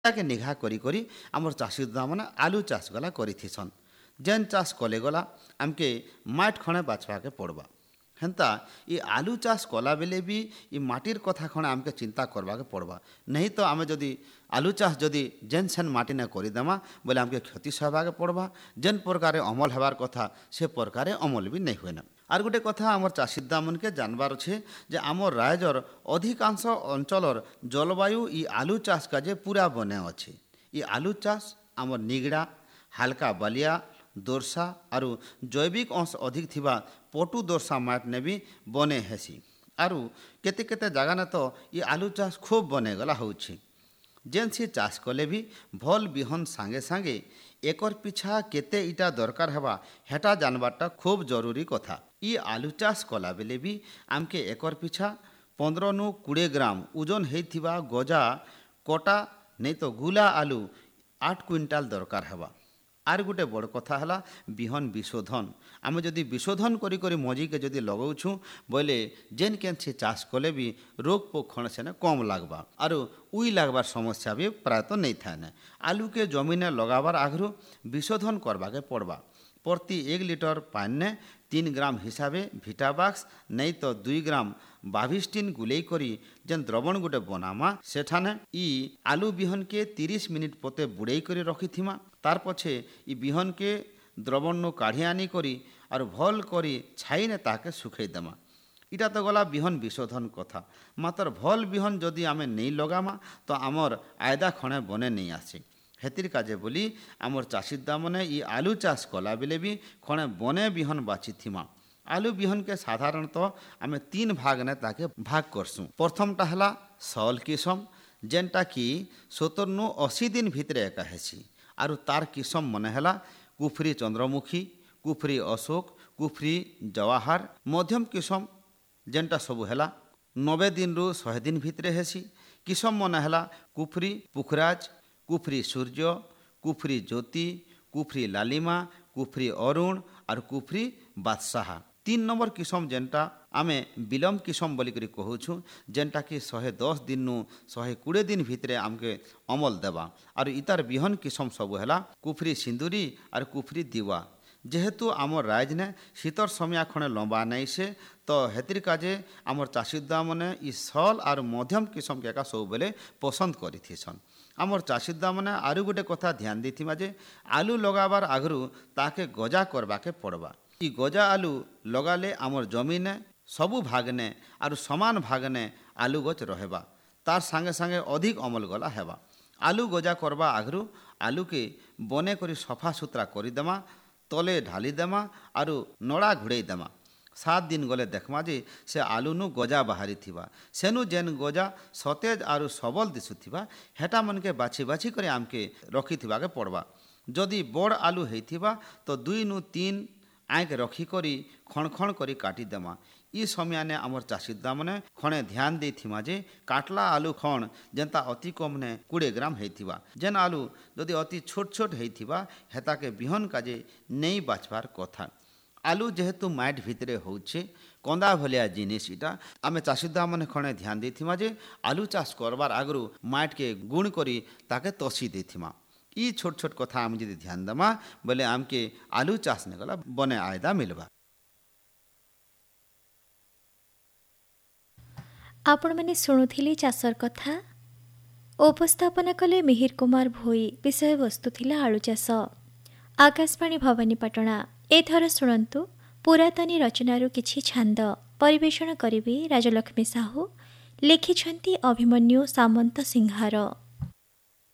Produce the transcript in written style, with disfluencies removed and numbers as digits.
ତାକେ ନିଘା କରି କରି ଆମର ଚାଷୀ ଦାମାନେ ଆଲୁ ଚାଷ ଗଲା କରିଥିସନ୍। ଯେନ୍ ଚାଷ କଲେ ଗଲା ଆମକେ ମାଟି ଖଣେ ବାଛବାକେ ପଡ଼ବା। ହେନ୍ତା ଇ ଆଲୁ ଚାଷ କଲା ବେଲେ ବି ଇ ମାଟିର କଥା ଖଣେ ଆମକେ ଚିନ୍ତା କରବାକେ ପଡ଼ବା। ନେହିଁ ତ ଆମେ ଯଦି ଆଲୁ ଚାଷ ଯଦି ଯେନ୍ ସେନ୍ ମାଟି ନେ କରିଦେମା ବୋଲେ ଆମକେ କ୍ଷତି ସହବାକେ ପଡ଼ବା। ଯେନ୍ ପ୍ରକାରେ ଅମଲ ହେବାର କଥା ସେ ପ୍ରକାରେ ଅମଲ ବି ନେଇ ହୁଏ ନା। ଆର୍ ଗୋଟେ କଥା ଆମର ଚାଷୀ ଦାମନକେ ଜାନବାର ଅଛେ ଯେ ଆମର ରାଜ୍ୟର ଅଧିକାଂଶ ଅଞ୍ଚଳର ଜଳବାୟୁ ଇ ଆଲୁ ଚାଷ କାଜେ ପୁରା ବନେ ଅଛି। ଇ ଆଲୁ ଚାଷ ଆମର ନିଗଡ଼ା ହାଲକା ବାଲିଆ ଦୋର୍ସା ଆରୁ ଜୈବିକ ଅଂଶ ଅଧିକ ଥିବା ପଟୁ ଦୋର୍ସା ମାଟିନେ ବି ବନେ ହେସି। ଆରୁ କେତେ କେତେ ଜାଗାନେ ତ ଇ ଆଲୁ ଚାଷ ଖୁବ୍ ବନେଗଲା ହେଉଛି। ଯେନ୍ ସେ ଚାଷ କଲେ ବି ଭଲ୍ ବିହନ ସାଙ୍ଗେ ସାଙ୍ଗେ ଏକର ପିଛା କେତେ ଇଟା ଦରକାର ହେବା ହେଟା ଜାନବାରଟା ଖୁବ୍ ଜରୁରୀ କଥା। ଇ ଆଲୁ ଚାଷ କଲା ବେଲେ ବି ଆମକେ ଏକର ପିଛା 15-20 ଗ୍ରାମ ଓଜନ ହେଇଥିବା ଗଜା କଟା ନେଇ ତ ଗୁଲା ଆଲୁ 8 କୁଇଣ୍ଟାଲ ଦରକାର ହେବା। ଆର୍ ଗୋଟେ ବଡ଼ କଥା ହେଲା ବିହନ ବିଶୋଧନ। ଆମେ ଯଦି ବିଶୋଧନ କରି କରି ମଞ୍ଜିକେ ଯଦି ଲଗାଉଛୁଁ ବୋଇଲେ ଯେନ୍ କେନ୍ ସେ ଚାଷ କଲେ ବି ରୋଗ ପୋକ ଖଣ୍ଡ ସେନେ କମ୍ ଲାଗବା ଆରୁ ଉଇ ଲାଗବାର ସମସ୍ୟା ବି ପ୍ରାୟତଃ ନେଇ ଥାଏ ନା। ଆଲୁକେ ଜମିନେ ଲଗାବାର ଆଗରୁ ବିଶୋଧନ କରବାକେ ପଡ଼ବା। ପ୍ରତି 1 ଲିଟର ପାନିନେ 3 ଗ୍ରାମ ହିସାବେ ଭିଟାବାକ୍ସ ନେଇ ତ 2 ଗ୍ରାମ ବାଭିଷ୍ଟିନ୍ ଗୁଲେଇ କରି ଯେନ୍ ଦ୍ରବଣ ଗୋଟେ ବନାମା ସେଠାନେ ଇ ଆଲୁ ବିହନକେ 30 ମିନିଟ୍ ପତେ ବୁଡ଼େଇ କରି ରଖିଥିମା। ତାର ପଛେ ଇ ବିହନକେ ଦ୍ରବଣନୁ କାଢ଼ି ଆନି କରି ଆରୁ ଭଲ୍ କରି ଛାଇନେ ତାହାକେ ଶୁଖେଇ ଦେମା। ଇଟା ତ ଗଲା ବିହନ ବିଶୋଧନ କଥା। ମାତ୍ର ଭଲ୍ ବିହନ ଯଦି ଆମେ ନେଇ ଲଗାମା ତ ଆମର୍ ଆয়দা ଖଣେ ବନେ ନେଇ ଆସେ। ହେତିର କାଜେ ବୋଲି ଆମର ଚାଷୀ ଦାମନେ ଇ ଆଲୁ ଚାଷ କଲା ବେଲେ ବି ଖଣେ ବନେ ବିହନ ବାଛିଥିମା। ଆଲୁ ବିହନକେ ସାଧାରଣତଃ ଆମେ 3 ଭାଗନେ ତାକେ ଭାଗ କରସୁଁ। ପ୍ରଥମଟା ହେଲା ସଅଲ କିସମ ଯେନ୍ଟା କି 70-80 ଦିନ ଭିତରେ ଏକା ହେସି। ଆରୁ ତାର କିସମ ମନେ ହେଲା କୁଫରି ଚନ୍ଦ୍ରମୁଖୀ, କୁଫରି ଅଶୋକ, କୁଫରି ଜୱାହାର। ମଧ୍ୟମ କିସମ ଯେନ୍ଟା ସବୁ ହେଲା 90 ଦିନରୁ 100 ଦିନ ଭିତରେ ହେସି। କିସମ ମନେ ହେଲା କୁଫରି ପୁଖରାଜ, କୁଫରି ସୂର୍ଯ୍ୟ, କୁଫରି ଜ୍ୟୋତି, କୁଫରି ଲାଲିମା, କୁଫରି ଅରୁଣ ଆରୁ କୁଫରି ବାଦଶାହା। 3 নম্বর କିସମ ଯେନ୍ଟା ଆମେ ବିଲମ କିସମ ବୋଲିକରି କହୁଛୁଁ ଯେନ୍ଟା କି 110 ଦିନରୁ 120 ଦିନ ଭିତରେ ଆମକେ ଅମଲ ଦେବା। ଆରୁ ଇତାର ବିହନ କିସମ ସବୁ ହେଲା କୁଫରି ସିନ୍ଦୁରୀ ଆରୁ କୁଫରି ଦିୱା। ଯେହେତୁ ଆମର ରାଜନେ ଶୀତର ସମୟା ଖଣେ ଲମ୍ବା ନାଇଁସେ ତ ହେତିର କାଜେ ଆମର ଚାଷୀଦାମାନେ ଇ ସଅଲ ଆରୁ ମଧ୍ୟମ କିସମକେ ଏକା ସବୁବେଲେ ପସନ୍ଦ କରିଥିସନ୍। ଆମର ଚାଷୀଦାମାନେ ଆରୁ ଗୋଟେ କଥା ଧ୍ୟାନ ଦେଇଥିମା ଯେ ଆଲୁ ଲଗାବାର ଆଗରୁ ତାକେ ଗଜା କରବାକେ ପଡ଼ବା। ଇ ଗଜା ଆଲୁ ଲଗାଲେ ଆମର ଜମିନେ ସବୁ ଭାଗନେ ଆରୁ ସମାନ ଭାଗନେ ଆଲୁ ଗଛ ରହେବା। ତାର ସାଙ୍ଗେ ସାଙ୍ଗେ ଅଧିକ ଅମଲ ଗଲା ହେବା। ଆଲୁ ଗଜା କରବା ଆଗରୁ ଆଲୁକେ ବନେ କରି ସଫା ସୁତରା କରିଦେମା, ତଲେ ଢାଲି ଦେମା ଆରୁ ନଡ଼ା ଘୋଡ଼େଇ ଦେମା। 7 ଦିନ ଗଲେ ଦେଖମା ଯେ ସେ ଆଲୁନୁ ଗଜା ବାହାରିଥିବା। ସେନୁ ଯେନ୍ ଗଜା ସତେଜ ଆରୁ ସବଲ ଦିଶୁଥିବା ହେଟା ମନକେ ବାଛି ବାଛି କରି ଆମକେ ରଖିଥିବାକେ ପଡ଼ବା। ଯଦି ବଡ଼ ଆଲୁ ହେଇଥିବା ତ 2-3 ଆଙ୍କେ ରଖିକରି ଖଣ ଖଣ କରି କାଟିଦେମା। ଇ ସମୟାନେ ଆମର ଚାଷୀଦାମାନେ ଖଣେ ଧ୍ୟାନ ଦେଇଥିମା ଯେ କାଟଲା ଆଲୁ ଖଣ ଯେନ୍ତା ଅତି କମନେ 20 ଗ୍ରାମ ହେଇଥିବା। ଯେନ୍ ଆଲୁ ଯଦି ଅତି ଛୋଟ ଛୋଟ ହେଇଥିବା ହେତାକେ ବିହନ କାଜେ ନେଇ ବାଛବାର କଥା। ଆଲୁ ଯେହେତୁ ମାଟି ଭିତରେ ହଉଛେ କନ୍ଦା ଭଳିଆ ଜିନିଷ ଇଟା ଆମେ ଚାଷୀଦାମାନେ ଖଣେ ଧ୍ୟାନ ଦେଇଥିମା ଯେ ଆଲୁ ଚାଷ କରବାର ଆଗରୁ ମାଟିକେ ଗୁଣ କରି ତାକେ ତସି ଦେଇଥିମା। ଇ ଛୋଟ ଛୋଟ କଥା ଆମେ ଯଦି ଧ୍ୟାନ ଦେମା ବୋଲେ ଆମକେ ଆଲୁ ଚାଷ ନେ ଗଲା ବନେ ଆয়দা ମିଲବା। ଆପଣମାନେ ଶୁଣୁଥିଲେ ଚାଷର କଥା। ଉପସ୍ଥାପନା କଲେ ମିହିର କୁମାର ଭୋଇ। ବିଷୟବସ୍ତୁ ଥିଲା ଆଳୁ ଚାଷ। ଆକାଶବାଣୀ ଭବାନୀପାଟଣା। ଏଥର ଶୁଣନ୍ତୁ ପୁରାତନୀ ରଚନାରୁ କିଛି ଛାନ୍ଦ। ପରିବେଷଣ କରିବେ ରାଜଲକ୍ଷ୍ମୀ ସାହୁ। ଲେଖିଛନ୍ତି ଅଭିମନ୍ୟୁ ସାମନ୍ତ ସିଂହାର।